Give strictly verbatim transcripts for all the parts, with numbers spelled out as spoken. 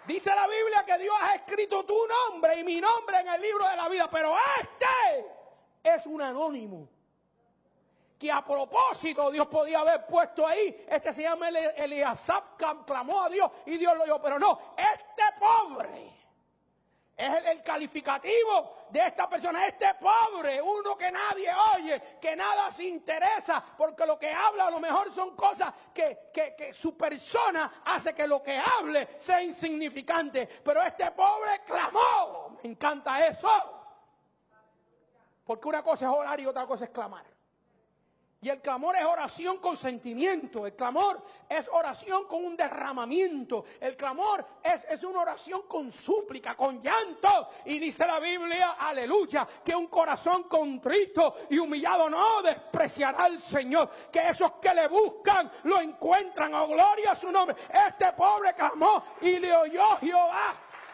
Dice la Biblia que Dios ha escrito tu nombre y mi nombre en el libro de la vida, pero este es un anónimo. Que a propósito Dios podía haber puesto ahí, este se llama Eliasab, clamó a Dios y Dios lo oyó, pero no, este pobre es el, el calificativo de esta persona, este pobre, uno que nadie oye, que nada se interesa, porque lo que habla a lo mejor son cosas que, que, que su persona hace que lo que hable sea insignificante, pero este pobre clamó, me encanta eso, porque una cosa es orar y otra cosa es clamar. Y el clamor es oración con sentimiento. El clamor es oración con un derramamiento. El clamor es, es una oración con súplica, con llanto. Y dice la Biblia, aleluya, que un corazón contrito y humillado no despreciará al Señor. Que esos que le buscan lo encuentran. Oh, gloria a su nombre. Este pobre clamó y le oyó Jehová.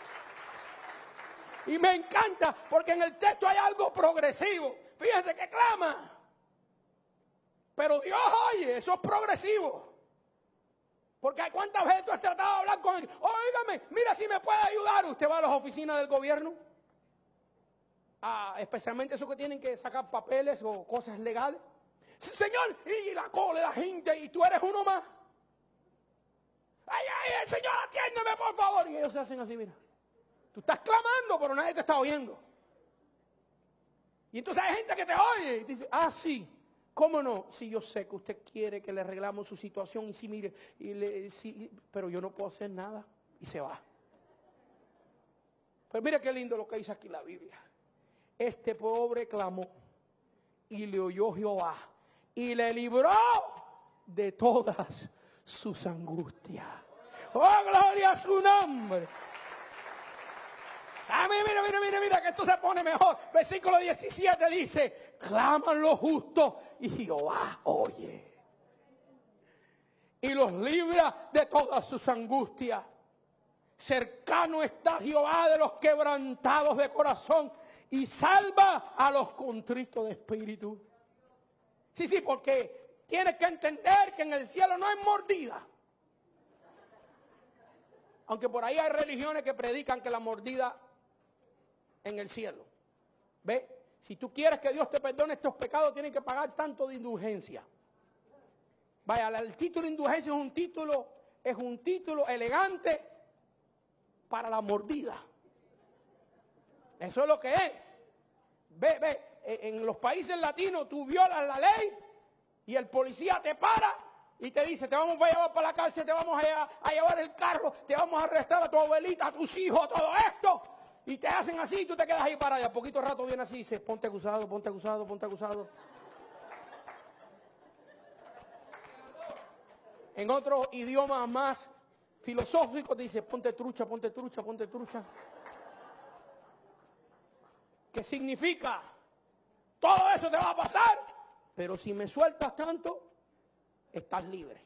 Y me encanta porque en el texto hay algo progresivo. Fíjense que clama. Pero Dios oye, eso es progresivo. Porque ¿cuántas veces tú has tratado de hablar con él? Óigame, mira si me puede ayudar. Usted va a las oficinas del gobierno. Ah, especialmente esos que tienen que sacar papeles o cosas legales. Señor, y la cola de la gente y tú eres uno más. Ay, ay, el Señor, atiéndeme por favor. Y ellos se hacen así, mira. Tú estás clamando, pero nadie te está oyendo. Y entonces hay gente que te oye y dice, ah, sí. ¿Cómo no? Si yo sé que usted quiere que le arreglamos su situación y si mire, y le, si, pero yo no puedo hacer nada y se va. Pues mire qué lindo lo que dice aquí la Biblia. Este pobre clamó y le oyó Jehová y le libró de todas sus angustias. ¡Oh, gloria a su nombre! A mí, mira, mira, mira, mira, que esto se pone mejor. Versículo diecisiete dice, claman los justos y Jehová oye. Y los libra de todas sus angustias. Cercano está Jehová de los quebrantados de corazón y salva a los contritos de espíritu. Sí, sí, porque tienes que entender que en el cielo no hay mordida. Aunque por ahí hay religiones que predican que la mordida en el cielo. ¿Ve? Si tú quieres que Dios te perdone estos pecados, tienes que pagar tanto de indulgencia. Vaya, el título de indulgencia es un título, es un título elegante para la mordida. Eso es lo que es. Ve, ve, en los países latinos tú violas la ley y el policía te para y te dice, te vamos a llevar para la cárcel, te vamos a, a llevar el carro, te vamos a arrestar a tu abuelita, a tus hijos, a todo esto. Y te hacen así y tú te quedas ahí parado. Y a poquito rato viene así y dice, ponte acusado, ponte acusado, ponte acusado. En otros idiomas más filosóficos te dice, ponte trucha, ponte trucha, ponte trucha. ¿Qué significa? Todo eso te va a pasar, pero si me sueltas tanto, estás libre.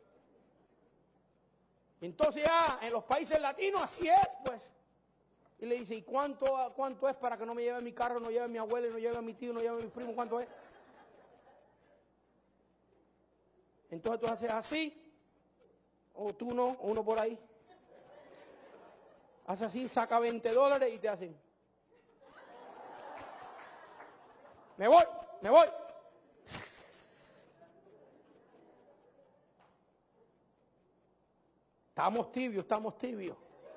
Entonces ya en los países latinos así es, pues. Y le dice, ¿y cuánto, cuánto es para que no me lleve mi carro, no lleve mi abuelo, no lleve a mi tío, no lleve a mi primo? ¿Cuánto es? Entonces tú haces así, o tú no, o uno por ahí. Haces así, saca veinte dólares y te hacen. Me voy, me voy. Estamos tibios, estamos tibios.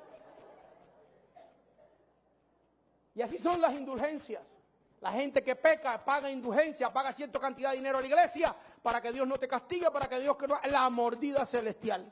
Y así son las indulgencias. La gente que peca paga indulgencia, paga cierta cantidad de dinero a la iglesia para que Dios no te castigue, para que Dios que no... La mordida celestial.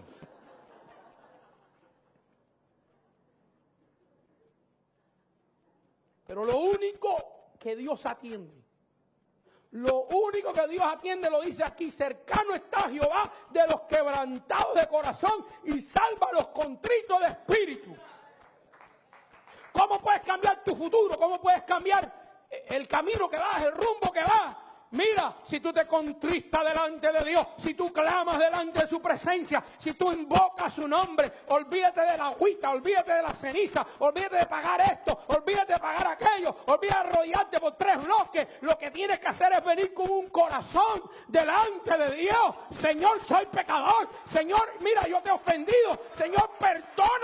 Pero lo único que Dios atiende, lo único que Dios atiende lo dice aquí, cercano está Jehová de los quebrantados de corazón y salva a los contritos de espíritu. ¿Cómo puedes cambiar tu futuro? ¿Cómo puedes cambiar el camino que vas, el rumbo que vas? Mira, si tú te contristas delante de Dios, si tú clamas delante de su presencia, si tú invocas su nombre, olvídate de la agüita, olvídate de la ceniza, olvídate de pagar esto, olvídate de pagar aquello, olvídate de arrodillarte por tres bloques. Lo que tienes que hacer es venir con un corazón delante de Dios. Señor, soy pecador. Señor, mira, yo te he ofendido. Señor, perdona.